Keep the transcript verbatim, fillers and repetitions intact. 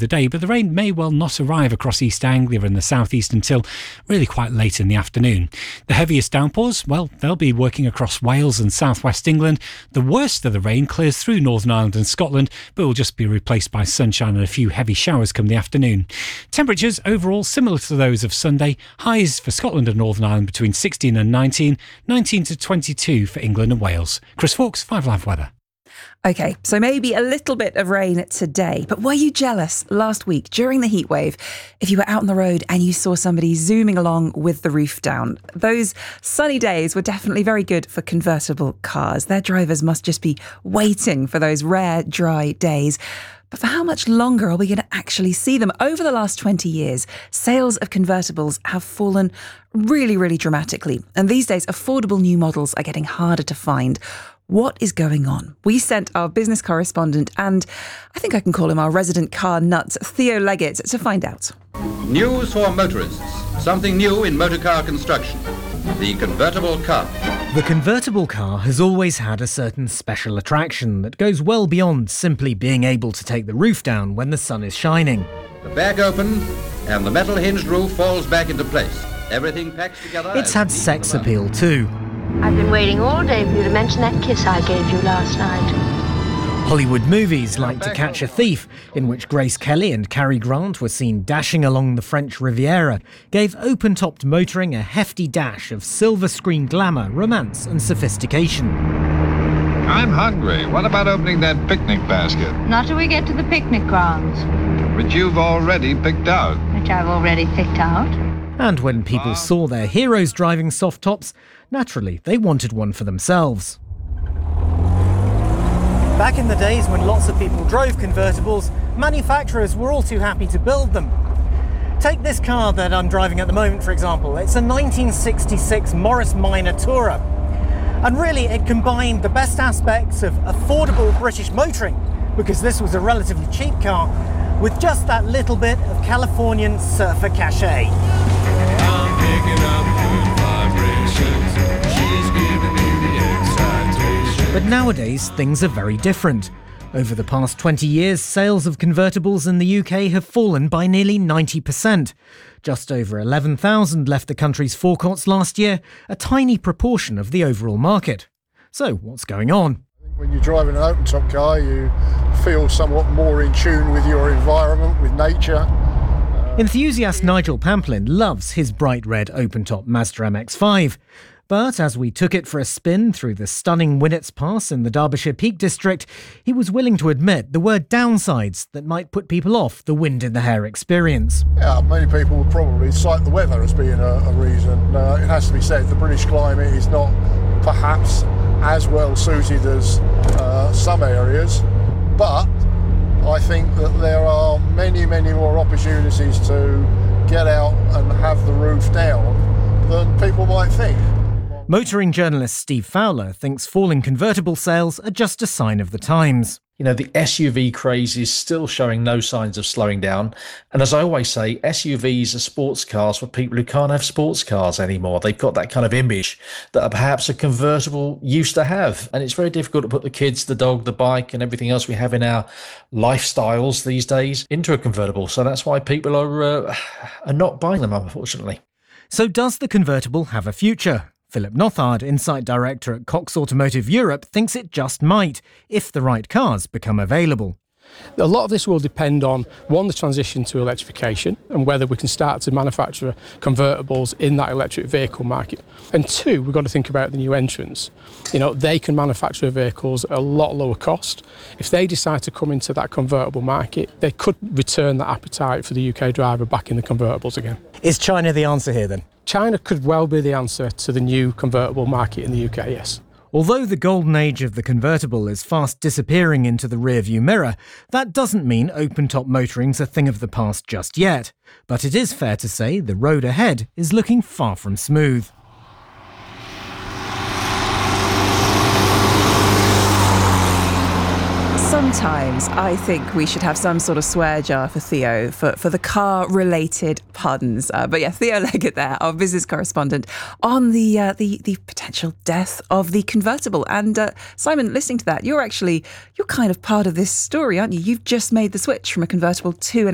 the day, but the rain may well not arrive across East Anglia and the southeast until really quite late in the afternoon. The heaviest downpours, well, they'll be working across Wales and southwest England. The worst of the rain clears through Northern Ireland and Scotland, but will just be replaced by sunshine and a few heavy showers come the afternoon. Temperatures overall similar to those of Sunday. Highs for Scotland and Northern Ireland between sixteen and nineteen, nineteen to twenty-two for England and Wales. Chris Fawkes, Five Live Weather. OK, so maybe a little bit of rain today, but were you jealous last week during the heat wave if you were out on the road and you saw somebody zooming along with the roof down? Those sunny days were definitely very good for convertible cars. Their drivers must just be waiting for those rare, dry days. But for how much longer are we going to actually see them? Over the last twenty years, sales of convertibles have fallen really, really dramatically. And these days, affordable new models are getting harder to find. What is going on? We sent our business correspondent and I think I can call him our resident car nut, Theo Leggett, to find out. News for motorists. Something new in motorcar construction. The convertible car. The convertible car has always had a certain special attraction that goes well beyond simply being able to take the roof down when the sun is shining. The bag opens and the metal hinged roof falls back into place. Everything packs together. It's had sex appeal too. I've been waiting all day for you to mention that kiss I gave you last night. Hollywood movies like To Catch a Thief, in which Grace Kelly and Cary Grant were seen dashing along the French Riviera, gave open-topped motoring a hefty dash of silver screen glamour, romance and sophistication. I'm hungry. What about opening that picnic basket? Not till we get to the picnic grounds. Which you've already picked out. Which I've already picked out. And when people saw their heroes driving soft tops, naturally they wanted one for themselves. Back in the days when lots of people drove convertibles, manufacturers were all too happy to build them. Take this car that I'm driving at the moment, for example. It's a nineteen sixty-six Morris Minor Tourer. And really it combined the best aspects of affordable British motoring, because this was a relatively cheap car, with just that little bit of Californian surfer cachet. I'm picking up good vibrations. She's giving me the excitation. But nowadays, things are very different. Over the past twenty years, sales of convertibles in the U K have fallen by nearly ninety percent. Just over eleven thousand left the country's forecourts last year, a tiny proportion of the overall market. So, what's going on? When you're driving an open-top car, you feel somewhat more in tune with your environment, with nature. Enthusiast Nigel Pamplin loves his bright red open-top Mazda M X five. But as we took it for a spin through the stunning Winnets Pass in the Derbyshire Peak District, he was willing to admit there were downsides that might put people off the wind in the hair experience. Yeah, many people would probably cite the weather as being a, a reason. Uh, it has to be said, the British climate is not perhaps as well suited as uh, some areas, but I think that there are many, many more opportunities to get out and have the roof down than people might think. Motoring journalist Steve Fowler thinks falling convertible sales are just a sign of the times. You know, the S U V craze is still showing no signs of slowing down. And as I always say, S U Vs are sports cars for people who can't have sports cars anymore. They've got that kind of image that perhaps a convertible used to have. And it's very difficult to put the kids, the dog, the bike and everything else we have in our lifestyles these days into a convertible. So that's why people are, uh, are not buying them, unfortunately. So does the convertible have a future? Philip Nothard, Insight Director at Cox Automotive Europe, thinks it just might, if the right cars become available. A lot of this will depend on, one, the transition to electrification and whether we can start to manufacture convertibles in that electric vehicle market. And two, we've got to think about the new entrants. You know, they can manufacture vehicles at a lot lower cost. If they decide to come into that convertible market, they could return that appetite for the U K driver back in the convertibles again. Is China the answer here then? China could well be the answer to the new convertible market in the U K, yes. Although the golden age of the convertible is fast disappearing into the rearview mirror, that doesn't mean open-top motoring's a thing of the past just yet. But it is fair to say the road ahead is looking far from smooth. Sometimes I think we should have some sort of swear jar for Theo for, for the car-related puns. Uh, but yeah, Theo Leggett there, our business correspondent, on the uh, the the potential death of the convertible. And uh, Simon, listening to that, you're actually, you're kind of part of this story, aren't you? You've just made the switch from a convertible to an